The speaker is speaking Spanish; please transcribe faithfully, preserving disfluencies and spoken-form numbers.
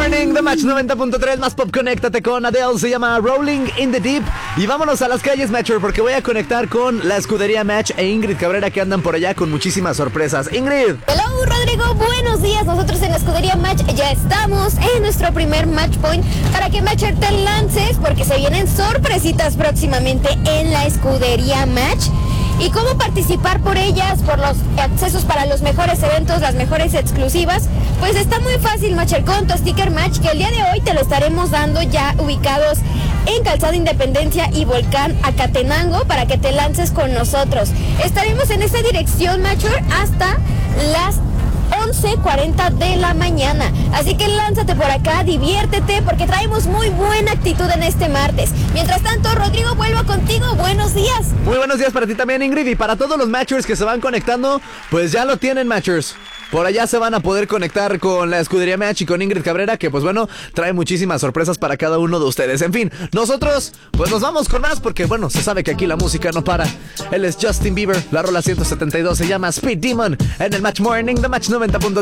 Morning, The Match noventa punto tres, más pop, conéctate con Adele, se llama Rolling in the Deep. Y vámonos a las calles, Matcher, porque voy a conectar con la escudería Match e Ingrid Cabrera, que andan por allá con muchísimas sorpresas. Ingrid. Hello, Rodrigo, buenos días. Nosotros en la escudería Match ya estamos en nuestro primer Match Point para que, Matcher, te lances, porque se vienen sorpresitas próximamente en la escudería Match. ¿Y cómo participar por ellas, por los accesos para los mejores eventos, las mejores exclusivas? Pues está muy fácil, Matcher, con tu sticker Match, que el día de hoy te lo estaremos dando ya ubicados en Calzada Independencia y Volcán Acatenango para que te lances con nosotros. Estaremos en esta dirección, Matcher, hasta las once cuarenta de la mañana. Así que lánzate por acá, diviértete, porque traemos muy buena actitud en este martes. Mientras tanto, Rodrigo, vuelvo contigo. Buenos días. Muy buenos días para ti también, Ingrid. Y para todos los Matchers que se van conectando, pues ya lo tienen, Matchers. Por allá se van a poder conectar con la escudería Match y con Ingrid Cabrera, que pues bueno, trae muchísimas sorpresas para cada uno de ustedes. En fin, nosotros pues nos vamos con más, porque bueno, se sabe que aquí la música no para. Él es Justin Bieber, la rola ciento setenta y dos se llama Speed Demon en el Match Morning, The Match noventa punto tres.